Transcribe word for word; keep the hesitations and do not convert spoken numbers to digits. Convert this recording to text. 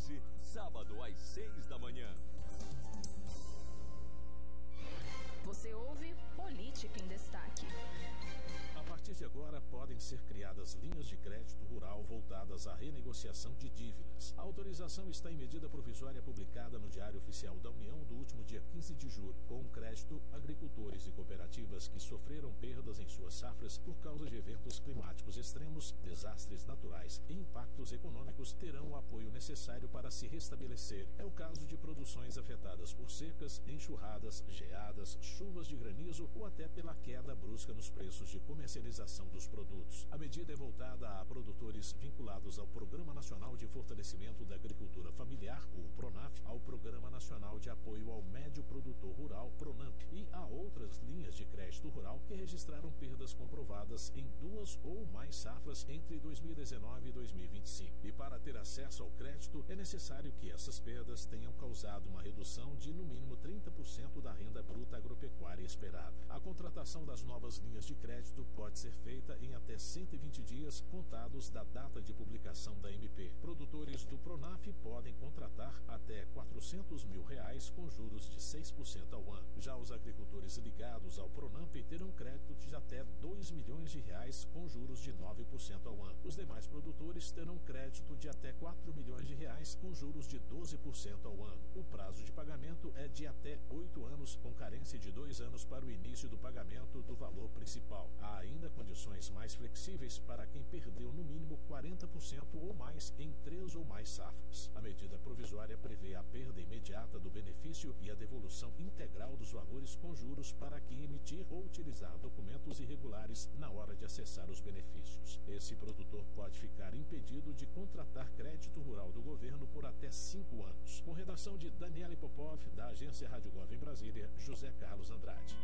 doze, sábado às seis da manhã. Você ouve Política em Destaque. A partir de agora, podem ser criadas linhas de crédito rural voltadas à renegociação de dívidas. A autorização está em medida provisória publicada no Diário Oficial da União do último dia quinze de julho. Com o crédito, agricultores e cooperativas que sofreram perdas em suas safras por causa de eventos climáticos extremos, desastres naturais e impactos econômicos terão o apoio necessário para se restabelecer. É o caso de produções afetadas por secas, enxurradas, geadas, chuvas de granizo ou até pela queda brusca nos preços de comercialização dos produtos. A medida é voltada a produtores vinculados ao Programa Nacional de Fortalecimento da Agricultura Familiar, o PRONAF, ao Programa Nacional de Apoio ao Médio Produtor Rural, PRONAMP, e a outras linhas de crédito rural que registraram perdas comprovadas em duas ou mais safras entre dois mil e dezenove e dois mil e vinte e cinco. E para ter acesso ao crédito, é necessário que essas perdas tenham causado uma redução de no mínimo trinta por cento da renda bruta agropecuária esperada. A contratação das novas linhas de crédito pode ser feita em até cento e vinte dias contados da data de publicação da M P. Produtores do PRONAF podem contratar até quatrocentos mil reais com juros de seis por cento ao ano. Já os agricultores ligados ao PRONAMP terão crédito de até dois milhões de reais com juros de nove por cento ao ano. Os demais produtores terão crédito de até quatro milhões de reais com juros de doze por cento ao ano. O prazo de pagamento é de até oito anos, com carência de dois anos para o início do pagamento do valor principal. Há ainda condições mais flexíveis para quem perdeu no mínimo quarenta por cento ou mais em três ou mais safras. A medida provisória prevê a perda imediata do benefício e a devolução integral dos valores com juros para quem emitir ou utilizar documentos irregulares na hora de acessar os benefícios. Esse produtor pode ficar impedido de contratar crédito rural do governo por até cinco anos. Com redação de Daniele Popov, da agência Rádio Gov em Brasília, José Carlos Andrade.